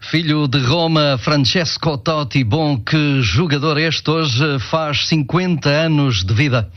Filho de Roma, Francesco Totti, bom, que jogador este, hoje faz 50 anos de vida.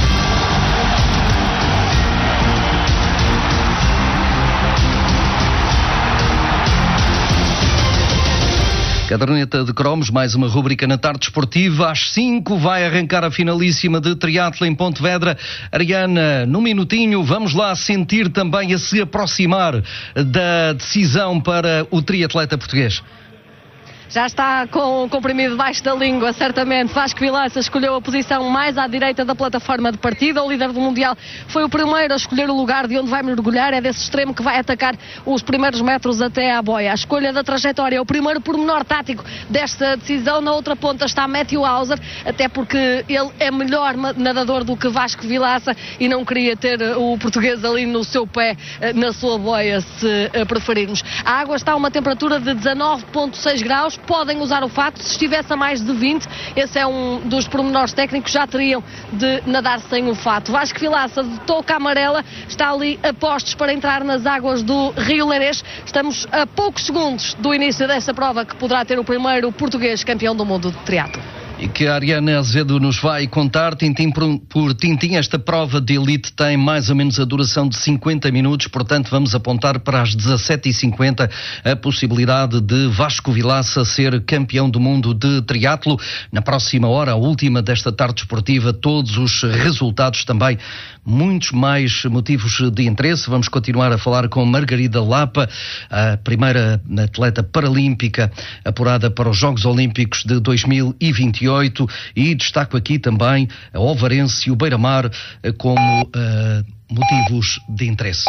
Caderneta de cromos, mais uma rúbrica na tarde esportiva. Às 5 vai arrancar a finalíssima de triatlo em Pontevedra. Ariana, num minutinho, vamos lá sentir também a se aproximar da decisão para o triatleta português. Já está com o comprimido debaixo da língua, certamente. Vasco Vilaça escolheu a posição mais à direita da plataforma de partida. O líder do Mundial foi o primeiro a escolher o lugar de onde vai mergulhar. É desse extremo que vai atacar os primeiros metros até à boia. A escolha da trajetória é o primeiro pormenor tático desta decisão. Na outra ponta está Matthew Hauser, até porque ele é melhor nadador do que Vasco Vilaça e não queria ter o português ali no seu pé, na sua boia, se preferirmos. A água está a uma temperatura de 19,6 graus. Podem usar o fato, se estivesse a mais de 20, esse é um dos pormenores técnicos, já teriam de nadar sem o fato. Vasco Vilaça, de touca amarela, está ali a postos para entrar nas águas do Rio Larês. Estamos a poucos segundos do início desta prova, que poderá ter o primeiro português campeão do mundo de triatlo. E que a Ariana Azevedo nos vai contar, tintim por tintim. Esta prova de elite tem mais ou menos a duração de 50 minutos, portanto vamos apontar para as 17h50 a possibilidade de Vasco Vilaça ser campeão do mundo de triatlo. Na próxima hora, a última desta tarde esportiva, todos os resultados também, muitos mais motivos de interesse. Vamos continuar a falar com Margarida Lapa, a primeira atleta paralímpica apurada para os Jogos Olímpicos de 2028, e destaco aqui também a Ovarense e o Beira-Mar como motivos de interesse.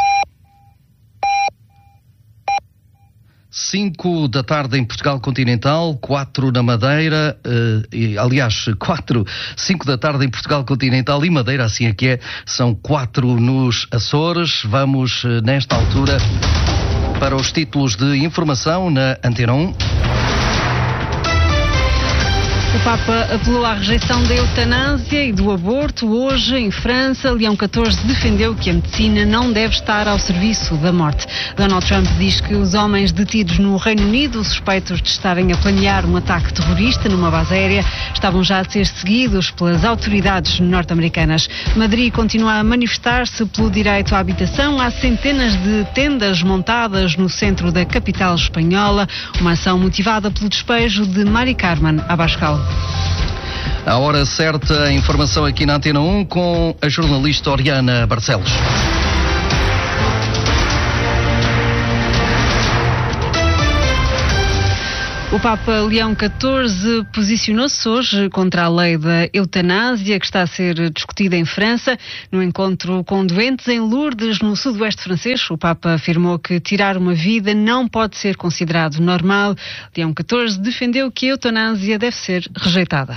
5 da tarde em Portugal Continental, 4 na Madeira, 5 da tarde em Portugal Continental e Madeira, assim é que é, são 4 nos Açores. Vamos, nesta altura, para os títulos de informação na Antena 1. O Papa apelou à rejeição da eutanásia e do aborto. Hoje, em França, Leão XIV defendeu que a medicina não deve estar ao serviço da morte. Donald Trump diz que os homens detidos no Reino Unido, suspeitos de estarem a planear um ataque terrorista numa base aérea, estavam já a ser seguidos pelas autoridades norte-americanas. Madrid continua a manifestar-se pelo direito à habitação. Há centenas de tendas montadas no centro da capital espanhola, uma ação motivada pelo despejo de Mari Carmen Abascal. A hora certa, a informação aqui na Antena 1 com a jornalista Oriana Barcelos. O Papa Leão XIV posicionou-se hoje contra a lei da eutanásia que está a ser discutida em França. No encontro com doentes em Lourdes, no sudoeste francês, o Papa afirmou que tirar uma vida não pode ser considerado normal. Leão XIV defendeu que a eutanásia deve ser rejeitada.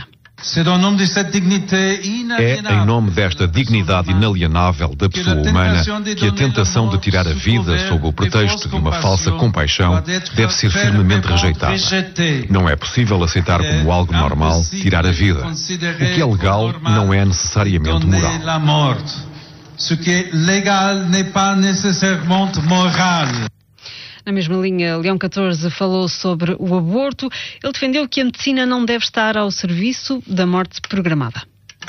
É em nome desta dignidade inalienável da pessoa humana que a tentação de tirar a vida sob o pretexto de uma falsa compaixão deve ser firmemente rejeitada. Não é possível aceitar como algo normal tirar a vida. O que é legal não é necessariamente moral. Ce qui est légal n'est pas nécessairement moral. Na mesma linha, Leão XIV falou sobre o aborto. Ele defendeu que a medicina não deve estar ao serviço da morte programada.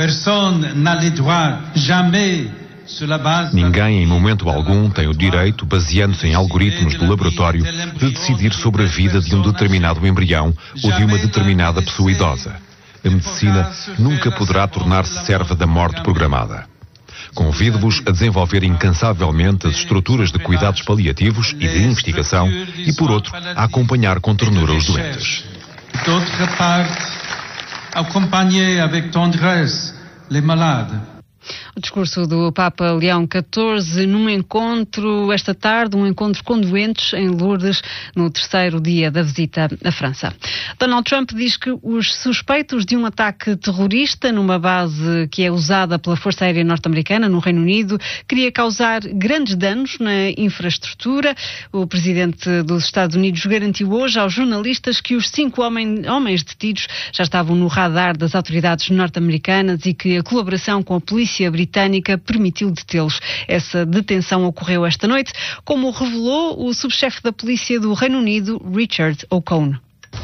Ninguém, em momento algum, tem o direito, baseando-se em algoritmos do laboratório, de decidir sobre a vida de um determinado embrião ou de uma determinada pessoa idosa. A medicina nunca poderá tornar-se serva da morte programada. Convido-vos a desenvolver incansavelmente as estruturas de cuidados paliativos e de investigação e, por outro, a acompanhar com ternura os doentes. D'autre part, acompanher avec tendresse les malades. O discurso do Papa Leão XIV num encontro esta tarde, um encontro com doentes em Lourdes, no terceiro dia da visita à França. Donald Trump diz que os suspeitos de um ataque terrorista numa base que é usada pela Força Aérea Norte-Americana no Reino Unido queria causar grandes danos na infraestrutura. O presidente dos Estados Unidos garantiu hoje aos jornalistas que os 5 homens detidos já estavam no radar das autoridades norte-americanas e que a colaboração com a polícia britânica britânica permitiu detê-los. Essa detenção ocorreu esta noite, como revelou o subchefe da polícia do Reino Unido, Richard O'Connor.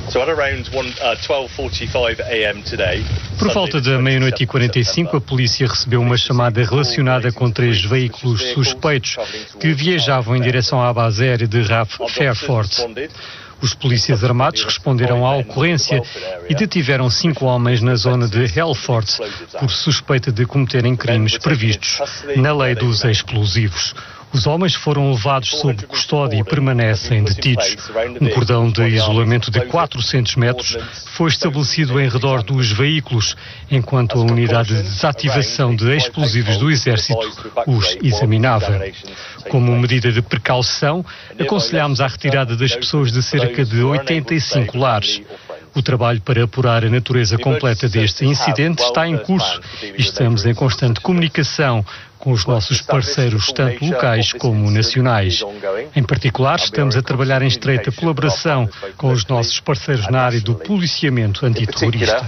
Por volta da meia-noite e 45, a polícia recebeu uma chamada relacionada com 3 veículos suspeitos que viajavam em direção à base aérea de RAF Fairford. Os polícias armados responderam à ocorrência e detiveram 5 homens na zona de Helford por suspeita de cometerem crimes previstos na lei dos explosivos. Os homens foram levados sob custódia e permanecem detidos. Um cordão de isolamento de 400 metros foi estabelecido em redor dos veículos, enquanto a unidade de desativação de explosivos do Exército os examinava. Como medida de precaução, aconselhámos a retirada das pessoas de cerca de 85 lares. O trabalho para apurar a natureza completa deste incidente está em curso e estamos em constante comunicação com os nossos parceiros, tanto locais como nacionais. Em particular, estamos a trabalhar em estreita colaboração com os nossos parceiros na área do policiamento antiterrorista.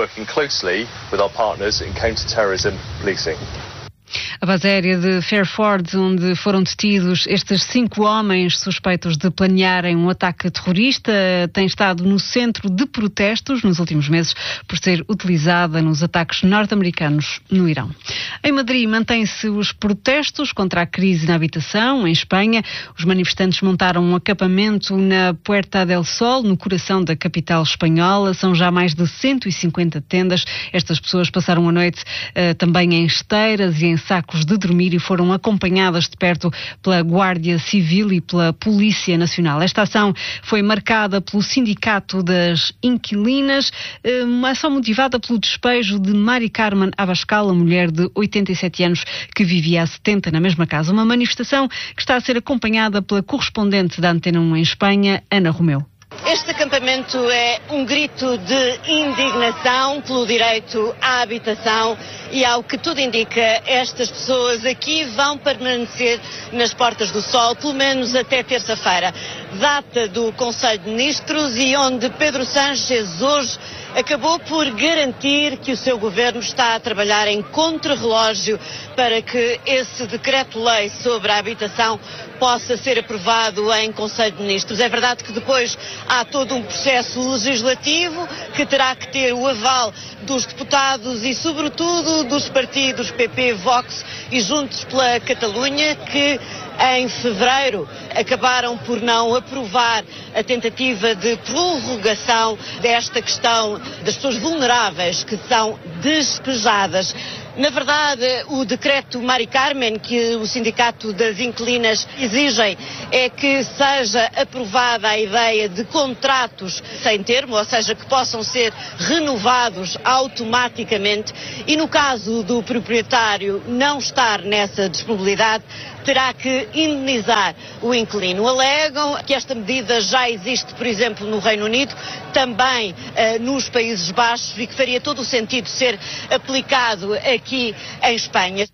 A base aérea de Fairford, onde foram detidos estes 5 homens suspeitos de planearem um ataque terrorista, tem estado no centro de protestos nos últimos meses por ser utilizada nos ataques norte-americanos no Irão. Em Madrid mantêm-se os protestos contra a crise na habitação. Em Espanha, os manifestantes montaram um acampamento na Puerta del Sol, no coração da capital espanhola. São já mais de 150 tendas. Estas pessoas passaram a noite também em esteiras e em sacos de dormir e foram acompanhadas de perto pela Guardia Civil e pela Polícia Nacional. Esta ação foi marcada pelo Sindicato das Inquilinas, uma ação motivada pelo despejo de Mari Carmen Abascal, a mulher de 87 anos que vivia há 70 na mesma casa. Uma manifestação que está a ser acompanhada pela correspondente da Antena 1 em Espanha, Ana Romeu. Este acampamento é um grito de indignação pelo direito à habitação e, ao que tudo indica, estas pessoas aqui vão permanecer nas Portas do Sol, pelo menos até terça-feira, data do Conselho de Ministros, e onde Pedro Sánchez hoje acabou por garantir que o seu governo está a trabalhar em contrarrelógio para que esse decreto-lei sobre a habitação possa ser aprovado em Conselho de Ministros. É verdade que depois há todo um processo legislativo que terá que ter o aval dos deputados e, sobretudo, dos partidos PP, Vox e Juntos pela Catalunha, que em fevereiro acabaram por não aprovar a tentativa de prorrogação desta questão das pessoas vulneráveis que são despejadas. Na verdade, o decreto Mari Carmen, que o Sindicato das Inquilinas exigem, é que seja aprovada a ideia de contratos sem termo, ou seja, que possam ser renovados automaticamente, e no caso do proprietário não estar nessa disponibilidade, terá que indenizar o inquilino. Alegam que esta medida já existe, por exemplo, no Reino Unido, também nos Países Baixos, e que faria todo o sentido ser aplicado aqui em Espanha.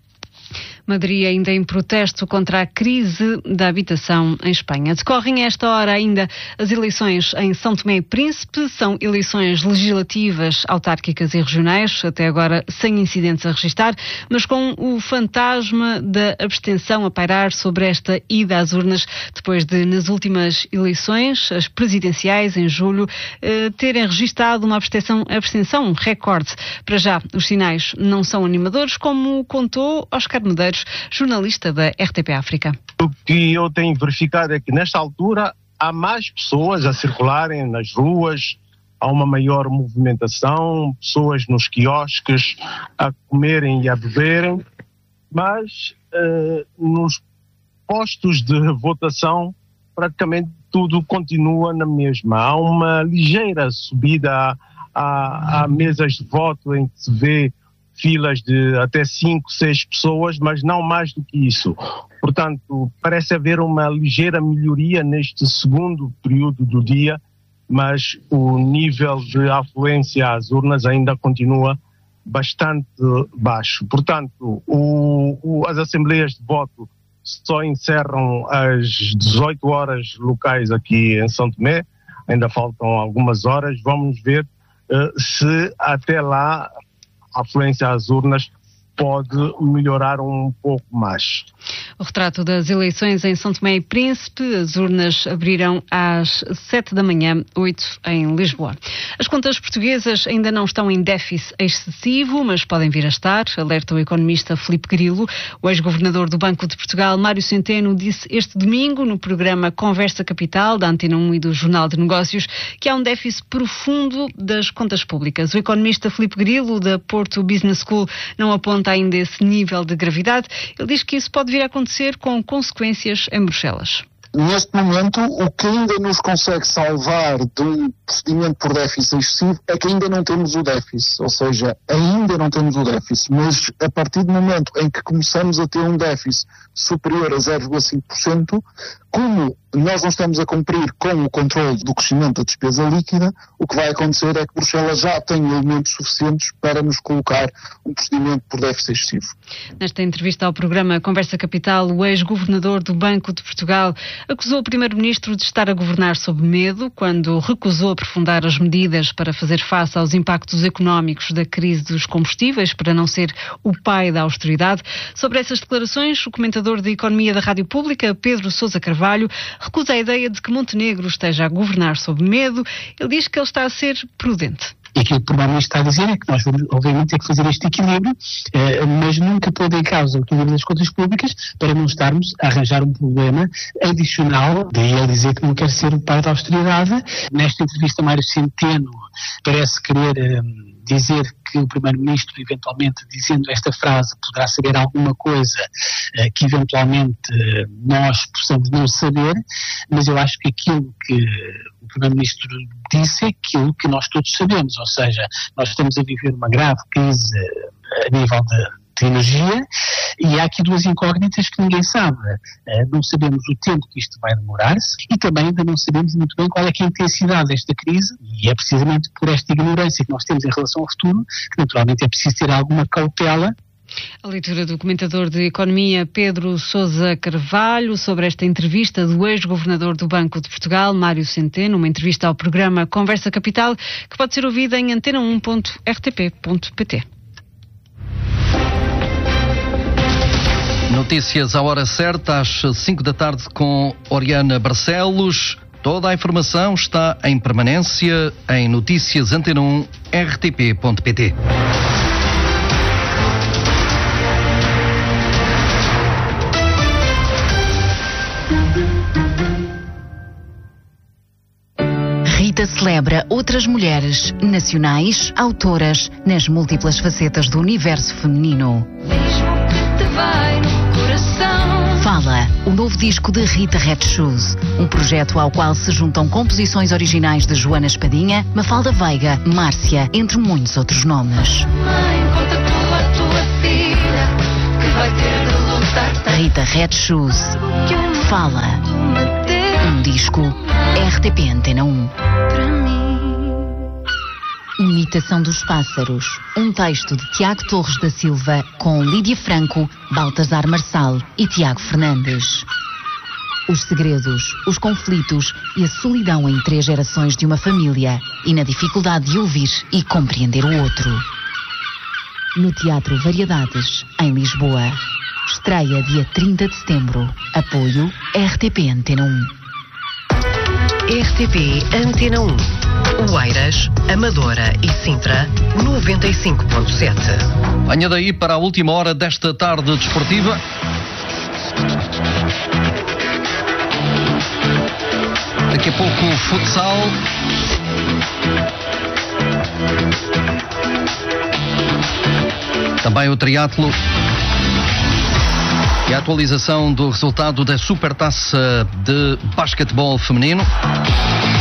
Madrid ainda em protesto contra a crise da habitação em Espanha. Decorrem a esta hora ainda as eleições em São Tomé e Príncipe. São eleições legislativas, autárquicas e regionais, até agora sem incidentes a registrar, mas com o fantasma da abstenção a pairar sobre esta ida às urnas, depois de, nas últimas eleições, as presidenciais, em julho, terem registado uma abstenção recorde. Para já, os sinais não são animadores, como contou Oscar Medeiros, jornalista da RTP África. O que eu tenho verificado é que, nesta altura, há mais pessoas a circularem nas ruas, há uma maior movimentação, pessoas nos quiosques a comerem e a beberem, mas nos postos de votação praticamente tudo continua na mesma. Há uma ligeira subida a mesas de voto em que se vê filas de até 5, 6 pessoas, mas não mais do que isso. Portanto, parece haver uma ligeira melhoria neste segundo período do dia, mas o nível de afluência às urnas ainda continua bastante baixo. Portanto, as assembleias de voto só encerram às 18 horas locais aqui em São Tomé, ainda faltam algumas horas. Vamos ver se até lá a afluência às urnas pode melhorar um pouco mais. O retrato das eleições em São Tomé e Príncipe. As urnas abriram às 7 da manhã, 8 em Lisboa. As contas portuguesas ainda não estão em déficit excessivo, mas podem vir a estar, alerta o economista Filipe Grilo. O ex-governador do Banco de Portugal, Mário Centeno, disse este domingo no programa Conversa Capital, da Antena 1 e do Jornal de Negócios, que há um déficit profundo das contas públicas. O economista Filipe Grilo, da Porto Business School, não aponta ainda esse nível de gravidade. Ele diz que isso pode vir a acontecer com consequências em Bruxelas. Neste momento, o que ainda nos consegue salvar de um procedimento por déficit excessivo é que ainda não temos o déficit, ou seja, ainda não temos o déficit, mas a partir do momento em que começamos a ter um déficit superior a 0,5%, como nós não estamos a cumprir com o controle do crescimento da despesa líquida, o que vai acontecer é que Bruxelas já tem elementos suficientes para nos colocar um procedimento por déficit excessivo. Nesta entrevista ao programa Conversa Capital, o ex-governador do Banco de Portugal acusou o primeiro-ministro de estar a governar sob medo quando recusou aprofundar as medidas para fazer face aos impactos económicos da crise dos combustíveis, para não ser o pai da austeridade. Sobre essas declarações, o comentador de Economia da Rádio Pública, Pedro Sousa Carvalho, recusa a ideia de que Montenegro esteja a governar sob medo. Ele diz que ele está a ser prudente. E aquilo que o Primeiro-Ministro está a dizer é que nós vamos, obviamente, ter que fazer este equilíbrio, mas nunca pôr em causa o equilíbrio das contas públicas para não estarmos a arranjar um problema adicional. Daí ele dizer que não quer ser o pai da austeridade. Nesta entrevista, Mário Centeno parece querer dizer que o Primeiro-Ministro, eventualmente, dizendo esta frase, poderá saber alguma coisa que, eventualmente, nós possamos não saber, mas eu acho que aquilo que o Primeiro-Ministro disse é aquilo que nós todos sabemos, ou seja, nós estamos a viver uma grave crise a nível de energia e há aqui duas incógnitas que ninguém sabe. Não sabemos o tempo que isto vai demorar-se e também ainda não sabemos muito bem qual é que é a intensidade desta crise, e é precisamente por esta ignorância que nós temos em relação ao futuro que naturalmente é preciso ter alguma cautela. A leitura do comentador de Economia Pedro Sousa Carvalho sobre esta entrevista do ex-governador do Banco de Portugal, Mário Centeno, uma entrevista ao programa Conversa Capital, que pode ser ouvida em antena1.rtp.pt. Notícias à hora certa, às 5 da tarde, com Oriana Barcelos. Toda a informação está em permanência em notícias antena1.rtp.pt. Rita celebra outras mulheres nacionais, autoras, nas múltiplas facetas do universo feminino. Fala, o novo disco de Rita Red Shoes, um projeto ao qual se juntam composições originais de Joana Espadinha, Mafalda Veiga, Márcia, entre muitos outros nomes. Rita Red Shoes. Fala. Um disco. RTP Antena 1. Imitação dos Pássaros. Um texto de Tiago Torres da Silva com Lídia Franco, Baltasar Marçal e Tiago Fernandes. Os segredos, os conflitos e a solidão em 3 gerações de uma família e na dificuldade de ouvir e compreender o outro. No Teatro Variedades, em Lisboa. Estreia dia 30 de setembro. Apoio RTP Antena 1. RTP Antena 1. Oeiras, Amadora e Sintra, 95.7. Venha daí para a última hora desta tarde desportiva. Daqui a pouco o futsal. Também o triatlo. E a atualização do resultado da Supertaça de Basquetebol Feminino.